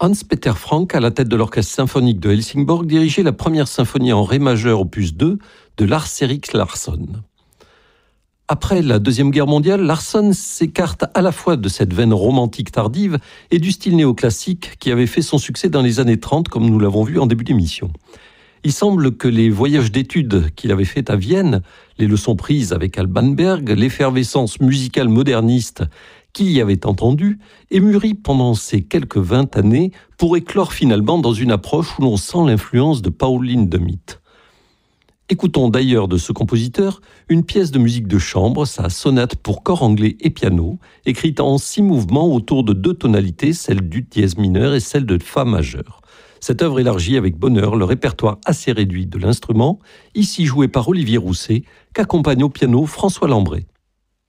Hans-Peter Frank, à la tête de l'orchestre symphonique de Helsingborg, dirigeait la première symphonie en ré majeur opus 2 de Lars-Erik Larsson. Après la Deuxième Guerre mondiale, Larsson s'écarte à la fois de cette veine romantique tardive et du style néoclassique qui avait fait son succès dans les années 30, comme nous l'avons vu en début d'émission. Il semble que les voyages d'études qu'il avait faits à Vienne, les leçons prises avec Alban Berg, l'effervescence musicale moderniste qu'il y avait entendue, ait mûri pendant ces quelques 20 années pour éclore finalement dans une approche où l'on sent l'influence de Paul Hindemith. Écoutons d'ailleurs de ce compositeur une pièce de musique de chambre, sa sonate pour corps anglais et piano, écrite en 6 mouvements autour de 2 tonalités, celle du dièse mineur et celle de fa majeur. Cette œuvre élargit avec bonheur le répertoire assez réduit de l'instrument, ici joué par Olivier Rousset, qu'accompagne au piano François Lambret.